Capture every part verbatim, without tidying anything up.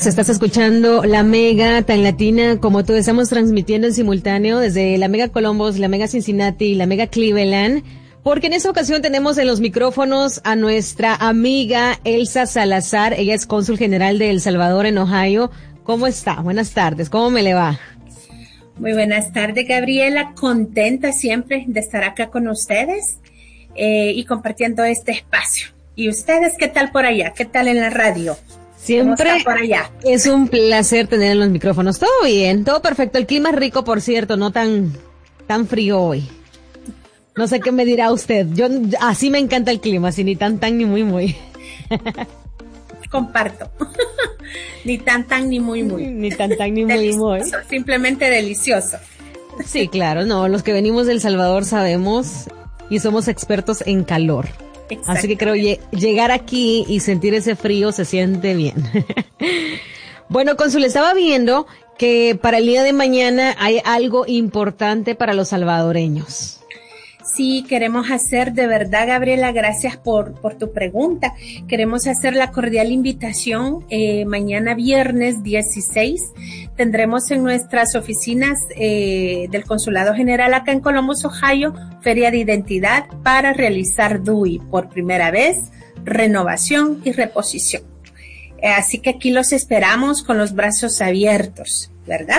Estás escuchando La Mega tan latina como tú. Estamos transmitiendo en simultáneo desde La Mega Columbus, La Mega Cincinnati y La Mega Cleveland, porque en esta ocasión tenemos en los micrófonos a nuestra amiga Elsa Salazar. Ella es cónsul general de El Salvador en Ohio. ¿Cómo está? Buenas tardes. ¿Cómo me le va? Muy buenas tardes, Gabriela. Contenta siempre de estar acá con ustedes eh, y compartiendo este espacio. ¿Y ustedes qué tal por allá? ¿Qué tal en la radio? Siempre por allá? Es un placer tener en los micrófonos. Todo bien, todo perfecto. El clima es rico, por cierto, no tan, tan frío hoy. No sé qué me dirá usted. Yo, así me encanta el clima, así ni tan tan ni muy muy. Comparto. Ni tan tan ni muy muy. Ni tan tan ni muy muy. Simplemente delicioso. Sí, claro, no, los que venimos de El Salvador sabemos y somos expertos en calor. Así que creo que llegar aquí y sentir ese frío se siente bien. Bueno, cónsul, estaba viendo que para el día de mañana hay algo importante para los salvadoreños. Sí, queremos hacer de verdad, Gabriela, gracias por, por tu pregunta. Queremos hacer la cordial invitación. Eh, mañana viernes dieciséis tendremos en nuestras oficinas eh, del Consulado General acá en Columbus, Ohio, Feria de Identidad para realizar D U I por primera vez, renovación y reposición. Eh, así que aquí los esperamos con los brazos abiertos, ¿verdad?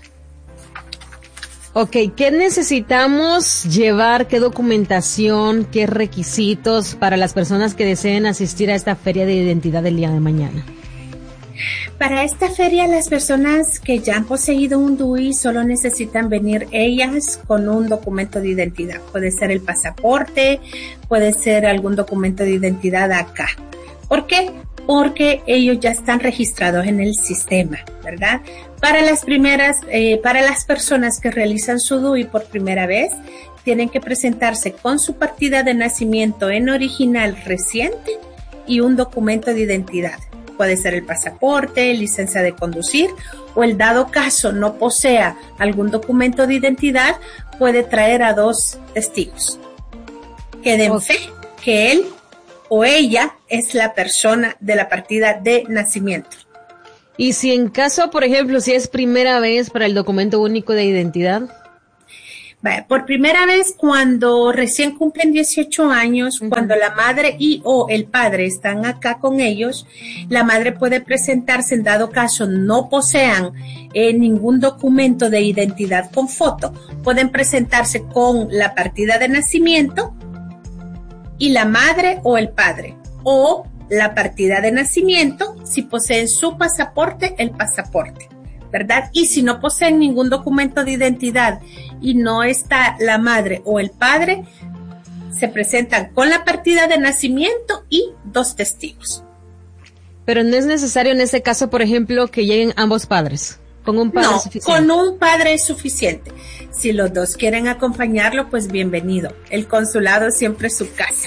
Ok, ¿qué necesitamos llevar? ¿Qué documentación? ¿Qué requisitos para las personas que deseen asistir a esta feria de identidad del día de mañana? Para esta feria, las personas que ya han poseído un D U I solo necesitan venir ellas con un documento de identidad. Puede ser el pasaporte, puede ser algún documento de identidad acá. ¿Por qué? Porque ellos ya están registrados en el sistema, ¿verdad? Para las primeras, eh, para las personas que realizan su D U I por primera vez, tienen que presentarse con su partida de nacimiento en original reciente y un documento de identidad. Puede ser el pasaporte, licencia de conducir, o el dado caso no posea algún documento de identidad, puede traer a dos testigos que den fe que él o ella es la persona de la partida de nacimiento. Y si en caso, por ejemplo, si es primera vez para el documento único de identidad. Vale, por primera vez cuando recién cumplen dieciocho años, uh-huh. Cuando la madre y o el padre están acá con ellos, la madre puede presentarse en dado caso no posean eh, ningún documento de identidad con foto, pueden presentarse con la partida de nacimiento y la madre o el padre, o la partida de nacimiento, si poseen su pasaporte, el pasaporte, ¿verdad? Y si no poseen ningún documento de identidad y no está la madre o el padre, se presentan con la partida de nacimiento y dos testigos. Pero no es necesario en este caso, por ejemplo, que lleguen ambos padres. Con un padre no, es suficiente. Con un padre es suficiente. Si los dos quieren acompañarlo, pues bienvenido. El consulado siempre es su casa.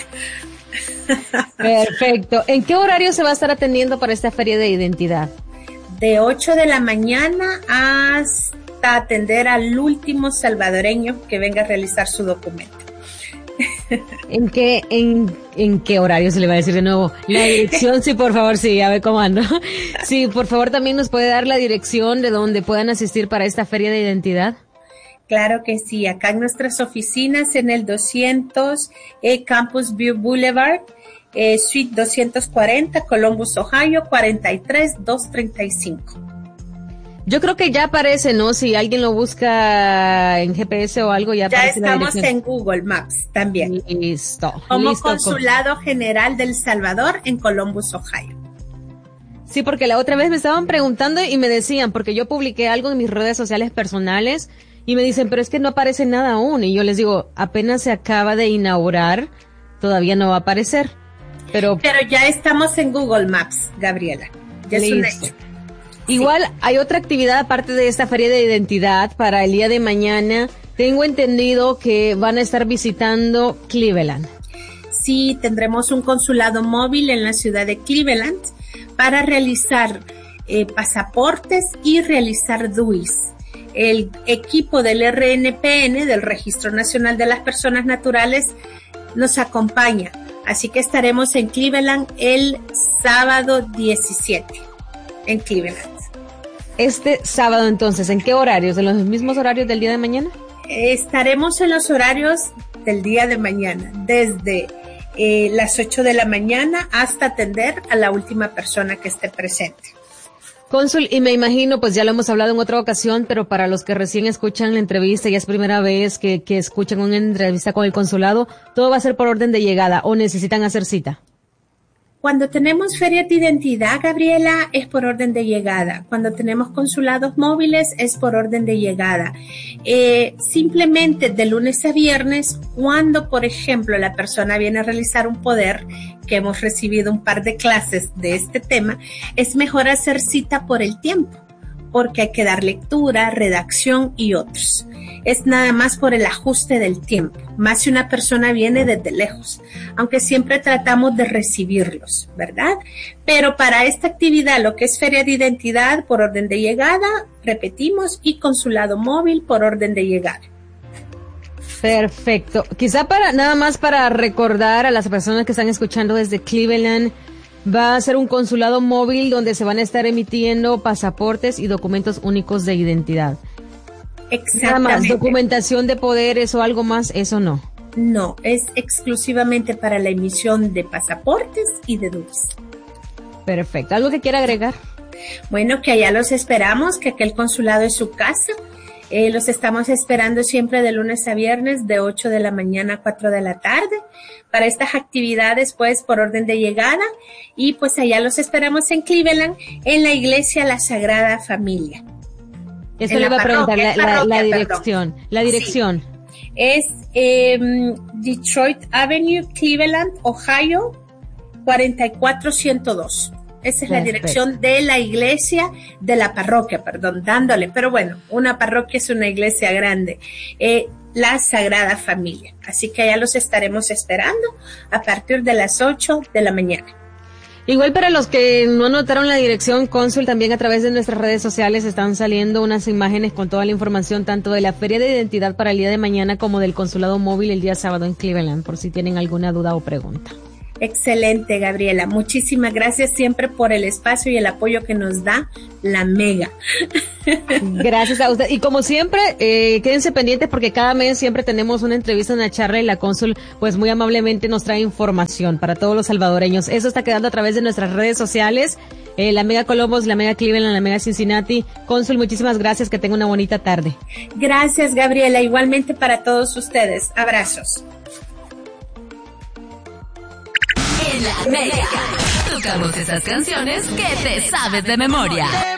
Perfecto. ¿En qué horario se va a estar atendiendo para esta feria de identidad? De ocho de la mañana hasta atender al último salvadoreño que venga a realizar su documento. ¿En qué, en, en qué horario se le va a decir de nuevo? La dirección, sí, por favor, sí, a ver cómo ando. Sí, por favor, también nos puede dar la dirección de donde puedan asistir para esta feria de identidad. Claro que sí, acá en nuestras oficinas en el doscientos eh, Campus View Boulevard, eh, Suite doscientos cuarenta, Columbus, Ohio, cuarenta y tres mil doscientos treinta y cinco. Yo creo que ya aparece, ¿no? Si alguien lo busca en G P S o algo, ya, ya aparece la estamos dirección. En Google Maps también. Listo. Como listo, Consulado General del Salvador en Columbus, Ohio. Sí, porque la otra vez me estaban preguntando y me decían, porque yo publiqué algo en mis redes sociales personales y me dicen, pero es que no aparece nada aún. Y yo les digo, apenas se acaba de inaugurar, todavía no va a aparecer. Pero, pero ya estamos en Google Maps, Gabriela. Ya es un hecho. Igual sí. Hay otra actividad aparte de esta feria de identidad para el día de mañana. Tengo entendido que van a estar visitando Cleveland. Sí, tendremos un consulado móvil en la ciudad de Cleveland para realizar eh, pasaportes y realizar D U Is. El equipo del R N P N, del Registro Nacional de las Personas Naturales, nos acompaña. Así que estaremos en Cleveland el sábado diecisiete. en Cleveland. Este sábado entonces, ¿en qué horarios? ¿En los mismos horarios del día de mañana? Estaremos en los horarios del día de mañana, desde eh, las ocho de la mañana hasta atender a la última persona que esté presente. Cónsul, y me imagino, pues ya lo hemos hablado en otra ocasión, pero para los que recién escuchan la entrevista y es primera vez que, que escuchan una entrevista con el consulado, ¿todo va a ser por orden de llegada o necesitan hacer cita? Cuando tenemos ferias de identidad, Gabriela, es por orden de llegada. Cuando tenemos consulados móviles, es por orden de llegada. Eh, simplemente de lunes a viernes, cuando, por ejemplo, la persona viene a realizar un poder, que hemos recibido un par de clases de este tema, es mejor hacer cita por el tiempo, porque hay que dar lectura, redacción y otros. Es nada más por el ajuste del tiempo, más si una persona viene desde lejos, aunque siempre tratamos de recibirlos, ¿verdad? Pero para esta actividad, lo que es feria de identidad por orden de llegada, repetimos, y consulado móvil por orden de llegada. Perfecto. Quizá para nada más para recordar a las personas que están escuchando desde Cleveland, va a ser un consulado móvil donde se van a estar emitiendo pasaportes y documentos únicos de identidad. Exactamente. Nada más, documentación de poderes o algo más, eso no. No, es exclusivamente para la emisión de pasaportes y de D U Is. Perfecto. ¿Algo que quiera agregar? Bueno, que allá los esperamos, que aquel consulado es su casa. Eh, los estamos esperando siempre de lunes a viernes de ocho de la mañana a cuatro de la tarde para estas actividades, pues por orden de llegada, y pues allá los esperamos en Cleveland, en la iglesia La Sagrada Familia. Eso le iba a preguntar, la, la, la dirección, perdón. la dirección. Sí. Es eh, Detroit Avenue, Cleveland, Ohio, cuarenta y cuatro ciento dos. Esa es Perfecto. La dirección de la iglesia, de la parroquia, perdón, dándole, pero bueno, una parroquia es una iglesia grande, eh, la Sagrada Familia. Así que allá los estaremos esperando a partir de las ocho de la mañana. Igual para los que no anotaron la dirección, Cónsul, también a través de nuestras redes sociales están saliendo unas imágenes con toda la información, tanto de la Feria de Identidad para el día de mañana como del Consulado Móvil el día sábado en Cleveland, por si tienen alguna duda o pregunta. Excelente, Gabriela. Muchísimas gracias siempre por el espacio y el apoyo que nos da la Mega. Gracias a usted. Y como siempre, eh, quédense pendientes porque cada mes siempre tenemos una entrevista, una charla y la cónsul pues muy amablemente nos trae información para todos los salvadoreños. Eso está quedando a través de nuestras redes sociales. Eh, la Mega Columbus, la Mega Cleveland, la Mega Cincinnati. Cónsul, muchísimas gracias. Que tenga una bonita tarde. Gracias, Gabriela. Igualmente para todos ustedes. Abrazos. En la Mega tocamos esas canciones que te sabes de memoria.